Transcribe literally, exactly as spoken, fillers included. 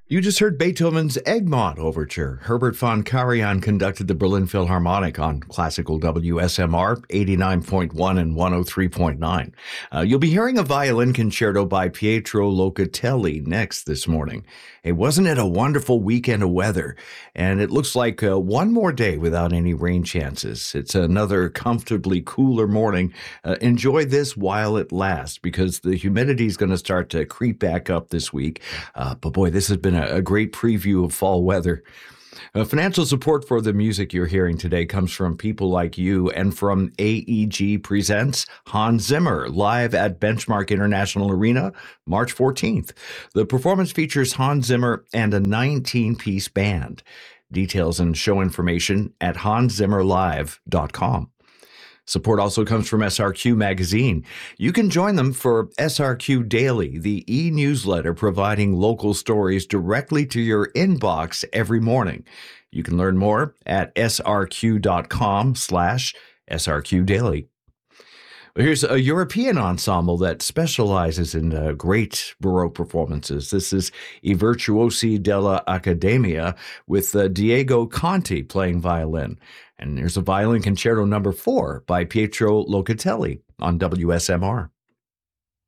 You just heard Beethoven's Egmont Overture. Herbert von Karajan conducted the Berlin Philharmonic on classical W S M R eighty-nine point one and one oh three point nine. Uh, you'll be hearing a violin concerto by Pietro Locatelli next this morning. Hey, wasn't it a wonderful weekend of weather? And it looks like uh, one more day without any rain chances. It's another comfortably cooler morning. Uh, enjoy this while it lasts, because the humidity is going to start to creep back up this week. Uh, but boy, this has been a, a great preview of fall weather. Uh, financial support for the music you're hearing today comes from people like you and from A E G Presents Hans Zimmer live at Benchmark International Arena, March fourteenth. The performance features Hans Zimmer and a nineteen-piece band. Details and show information at hans zimmer live dot com. Support also comes from S R Q Magazine. You can join them for S R Q Daily, the e-newsletter providing local stories directly to your inbox every morning. You can learn more at srq.com slash SRQ Daily. Here's a European ensemble that specializes in uh, great Baroque performances. This is I Virtuosi della Accademia with uh, Diego Conti playing violin. And there's a violin concerto number four by Pietro Locatelli on W S M R.